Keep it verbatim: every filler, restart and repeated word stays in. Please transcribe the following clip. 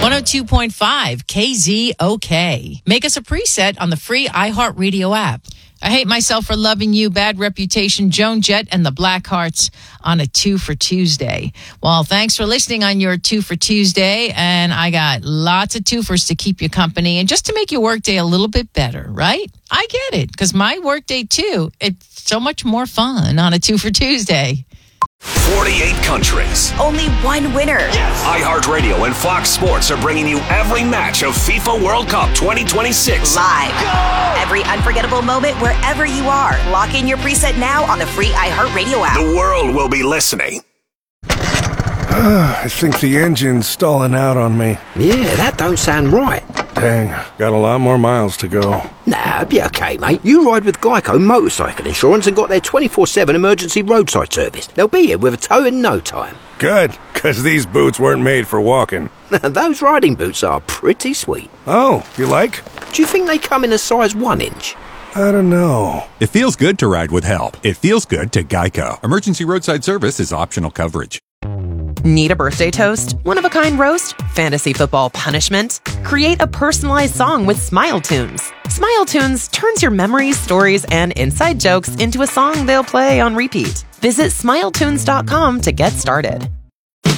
one oh two point five K Z O K. Make us a preset on the free iHeartRadio app. I Hate Myself for Loving You, Bad Reputation, Joan Jett, and the Blackhearts on a Two for Tuesday. Well, thanks for listening on your Two for Tuesday, and I got lots of twofers to keep you company and just to make your workday a little bit better, right? I get it, because my workday, too, it's so much more fun on a Two for Tuesday. forty-eight countries. Only one winner. Yes. iHeartRadio and Fox Sports are bringing you every match of FIFA World Cup twenty twenty-six. Live. Go! Every unforgettable moment wherever you are. Lock in your preset now on the free iHeartRadio app. The world will be listening. I think the engine's stalling out on me. Yeah, that don't sound right. Dang, got a lot more miles to go. Nah, be okay, mate. You ride with Geico Motorcycle Insurance and got their twenty-four seven emergency roadside service. They'll be here with a tow in no time. Good, because these boots weren't made for walking. Those riding boots are pretty sweet. Oh, you like? Do you think they come in a size one inch? I don't know. It feels good to ride with help. It feels good to Geico. Emergency roadside service is optional coverage. Need a birthday toast? One-of-a-kind roast? Fantasy football punishment? Create a personalized song with Smile Tunes. Smile Tunes turns your memories, stories, and inside jokes into a song they'll play on repeat. Visit smile tunes dot com to get started.